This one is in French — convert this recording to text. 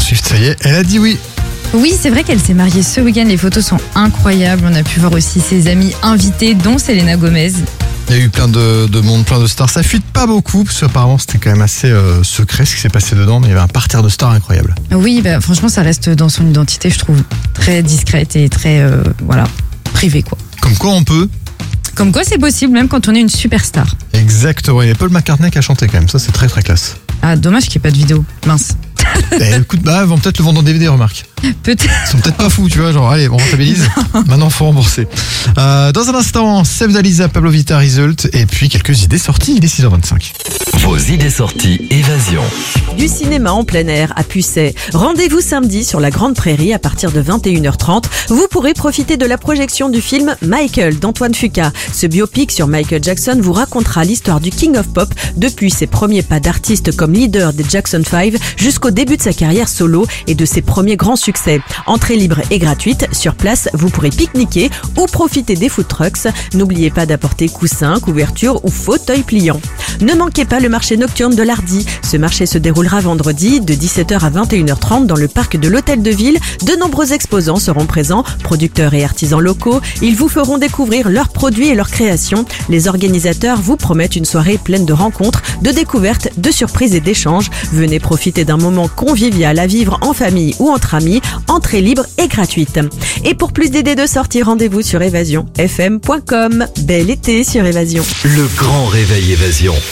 Swift, ça y est, elle a dit oui. Oui, c'est vrai qu'elle s'est mariée ce week-end. Les photos sont incroyables. On a pu voir aussi ses amis invités, dont Selena Gomez. Il y a eu plein de monde, plein de stars. Ça fuite pas beaucoup, parce qu'apparemment c'était quand même assez secret ce qui s'est passé dedans, mais il y avait un parterre de stars incroyable. Oui, franchement, ça reste dans son identité, je trouve. Très discrète et très, privée, quoi. Comme quoi on peut. Comme quoi, c'est possible, même quand on est une superstar. Exactement. Il y a Paul McCartney qui a chanté quand même. Ça, c'est très très classe. Ah, dommage qu'il n'y ait pas de vidéo. Mince. Écoute, ils vont peut-être le vendre en DVD, remarque. Peut-être. Ils sont peut-être pas fous, tu vois, genre, allez, on rentabilise. Maintenant, faut rembourser. Dans un instant, Save Dalisa, Pablo Vittar, Result, et puis quelques idées sorties, il est 6h25. Vos idées sorties Évasion. Du cinéma en plein air à Pucet. Rendez-vous samedi sur la Grande Prairie à partir de 21h30. Vous pourrez profiter de la projection du film Michael d'Antoine Fuqua. Ce biopic sur Michael Jackson vous racontera l'histoire du King of Pop depuis ses premiers pas d'artiste comme leader des Jackson 5 jusqu'au début de sa carrière solo et de ses premiers grands succès. Entrée libre et gratuite. Sur place, vous pourrez pique-niquer ou profiter des food trucks. N'oubliez pas d'apporter coussins, couvertures ou fauteuils pliants. Ne manquez pas le marché nocturne de l'Hardy. Ce marché se déroulera vendredi de 17h à 21h30 dans le parc de l'Hôtel de Ville. De nombreux exposants seront présents, producteurs et artisans locaux. Ils vous feront découvrir leurs produits et leurs créations. Les organisateurs vous promettent une soirée pleine de rencontres, de découvertes, de surprises et d'échanges. Venez profiter d'un moment convivial à vivre en famille ou entre amis. Entrée libre et gratuite. Et pour plus d'idées de sortie, rendez-vous sur évasionfm.com. Bel été sur Évasion. Le grand réveil Évasion.